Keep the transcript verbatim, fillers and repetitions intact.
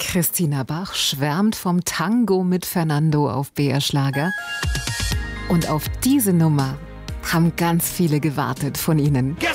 Christina Bach schwärmt vom Tango mit Fernando auf B R Schlager. Und auf diese Nummer haben ganz viele gewartet von Ihnen.